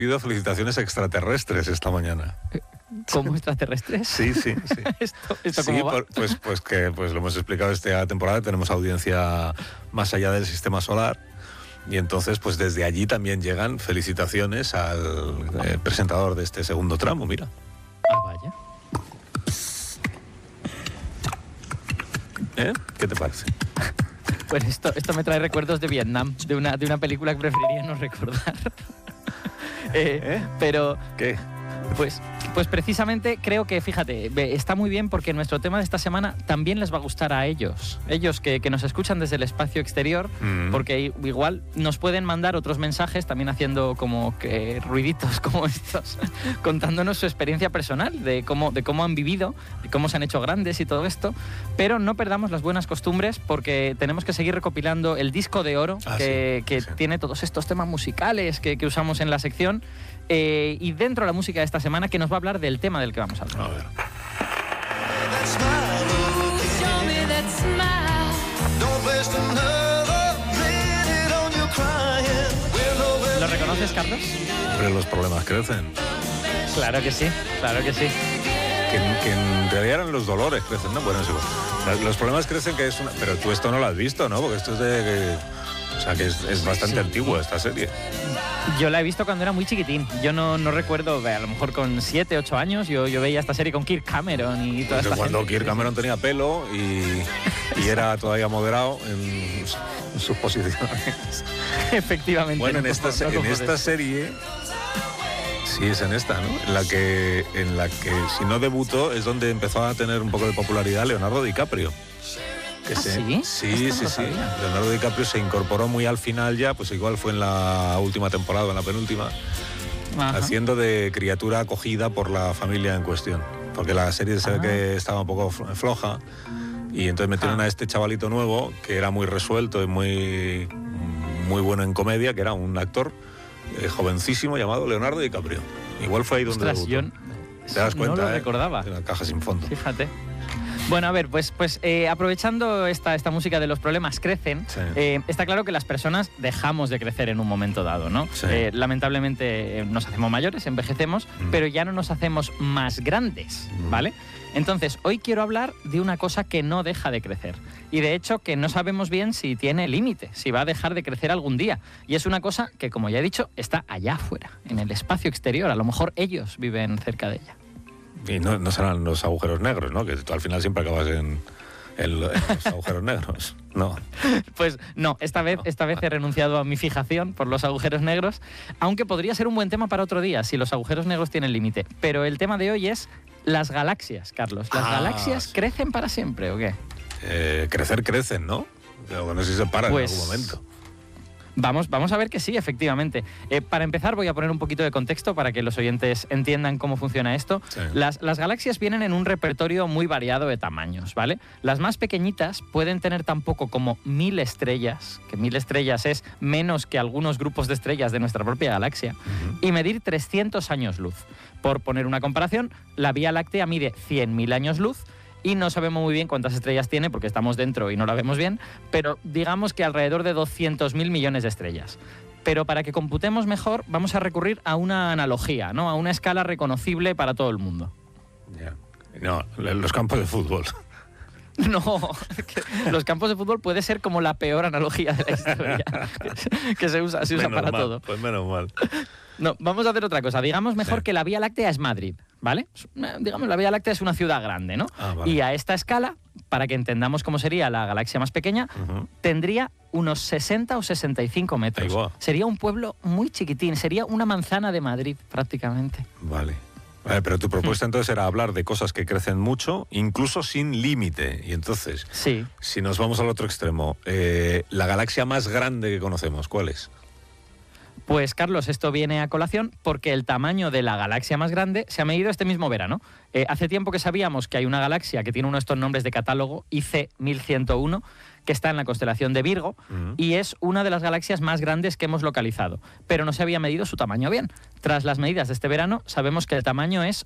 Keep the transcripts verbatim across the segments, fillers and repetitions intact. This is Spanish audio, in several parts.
habido felicitaciones extraterrestres esta mañana. ¿Como extraterrestres? Sí, sí, sí. ¿Esto, esto sí, cómo va? Por, pues, pues que pues lo hemos explicado esta temporada, tenemos audiencia más allá del sistema solar y entonces pues desde allí también llegan felicitaciones al eh, presentador de este segundo tramo, mira. Ah, vaya. ¿Eh? ¿Qué te parece? Pues esto, esto me trae recuerdos de Vietnam, de una, de una película que preferiría no recordar. eh, ¿Eh? Pero... ¿Qué? Pues, pues precisamente creo que, fíjate, está muy bien porque nuestro tema de esta semana también les va a gustar a ellos. Ellos que, que nos escuchan desde el espacio exterior, mm. porque igual nos pueden mandar otros mensajes también haciendo como que ruiditos como estos, contándonos su experiencia personal de cómo, de cómo han vivido, de cómo se han hecho grandes y todo esto. Pero no perdamos las buenas costumbres porque tenemos que seguir recopilando el disco de oro ah, que, sí, que sí. tiene todos estos temas musicales que, que usamos en la sección. Eh, y dentro de la música de esta semana que nos va a hablar del tema del que vamos a hablar. A ver. ¿Lo reconoces, Carlos? Pero los problemas crecen. Claro que sí, claro que sí. Que, que en realidad eran los dolores crecen, ¿no? Bueno, eso. Los problemas crecen que es una... Pero tú esto no lo has visto, ¿no? Porque esto es de... Que... O sea, que es, es bastante sí. antiguo esta serie. Yo la he visto cuando era muy chiquitín. Yo no, no recuerdo, a lo mejor con siete, ocho años, yo, yo veía esta serie con Kirk Cameron y toda esta cuando gente. Kirk Cameron tenía pelo y, y era todavía moderado en, en sus posiciones. Efectivamente. Bueno, en no, esta, no, no, en esta serie... Sí, es en esta, ¿no? En la que, en la que si no debutó, es donde empezó a tener un poco de popularidad Leonardo DiCaprio. Que ¿Ah, se, sí? Sí, sí, sí. Leonardo DiCaprio se incorporó muy al final ya, pues igual fue en la última temporada, en la penúltima, Ajá. haciendo de criatura acogida por la familia en cuestión. Porque la serie se ve ah. que estaba un poco floja y entonces metieron ah. a este chavalito nuevo que era muy resuelto y muy, muy bueno en comedia, que era un actor eh, jovencísimo llamado Leonardo DiCaprio. Igual fue ahí donde Ostras, debutó. Yo ¿Te das cuenta? No lo eh? recordaba. En la caja sin fondo. Fíjate. Bueno, a ver, pues, pues eh, aprovechando esta, esta música de los problemas crecen, sí. eh, está claro que las personas dejamos de crecer en un momento dado, ¿no? Sí. Eh, lamentablemente eh, nos hacemos mayores, envejecemos, mm. pero ya no nos hacemos más grandes, ¿vale? Mm. Entonces, hoy quiero hablar de una cosa que no deja de crecer. Y de hecho que no sabemos bien si tiene límite, si va a dejar de crecer algún día. Y es una cosa que, como ya he dicho, está allá afuera, en el espacio exterior. A lo mejor ellos viven cerca de ella. Y no, no serán los agujeros negros, ¿no? Que tú al final siempre acabas en, en, en los agujeros negros, ¿no? Pues no, esta vez, esta vez he renunciado a mi fijación por los agujeros negros, aunque podría ser un buen tema para otro día, si los agujeros negros tienen límite. Pero el tema de hoy es las galaxias, Carlos. ¿Las ah, galaxias sí. crecen para siempre o qué? Eh, crecer crecen, ¿no? Pero no sé si se paran pues... en algún momento. Vamos, vamos a ver que sí, efectivamente. Eh, para empezar voy a poner un poquito de contexto para que los oyentes entiendan cómo funciona esto. Sí. Las, las galaxias vienen en un repertorio muy variado de tamaños, ¿vale? Las más pequeñitas pueden tener tan poco como mil estrellas, que mil estrellas es menos que algunos grupos de estrellas de nuestra propia galaxia, uh-huh. y medir trescientos años luz. Por poner una comparación, la Vía Láctea mide cien mil años luz, y no sabemos muy bien cuántas estrellas tiene porque estamos dentro y no la vemos bien, pero digamos que alrededor de doscientos mil millones de estrellas. Pero para que computemos mejor vamos a recurrir a una analogía, ¿no? A una escala reconocible para todo el mundo. Yeah. No, los campos de fútbol. No, los campos de fútbol puede ser como la peor analogía de la historia, que se usa, se usa para mal, todo. Pues menos mal. No, vamos a hacer otra cosa. Digamos mejor sí. que la Vía Láctea es Madrid, ¿vale? Digamos, la Vía Láctea es una ciudad grande, ¿no? Ah, vale. Y a esta escala, para que entendamos cómo sería la galaxia más pequeña, uh-huh. tendría unos sesenta o sesenta y cinco metros. Sería un pueblo muy chiquitín, sería una manzana de Madrid, prácticamente. Vale. Vale, pero tu propuesta entonces era hablar de cosas que crecen mucho, incluso sin límite. Y entonces, sí. si nos vamos al otro extremo, eh, la galaxia más grande que conocemos, ¿cuál es? Pues, Carlos, esto viene a colación porque el tamaño de la galaxia más grande se ha medido este mismo verano. Eh, hace tiempo que sabíamos que hay una galaxia que tiene uno de estos nombres de catálogo, I C mil ciento uno, que está en la constelación de Virgo, uh-huh. y es una de las galaxias más grandes que hemos localizado, pero no se había medido su tamaño bien. Tras las medidas de este verano, sabemos que el tamaño es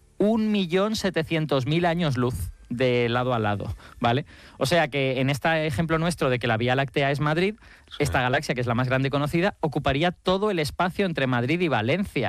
un millón setecientos mil años luz de lado a lado, ¿vale? O sea que en este ejemplo nuestro de que la Vía Láctea es Madrid, sí. esta galaxia, que es la más grande conocida, ocuparía todo el espacio entre Madrid y Valencia.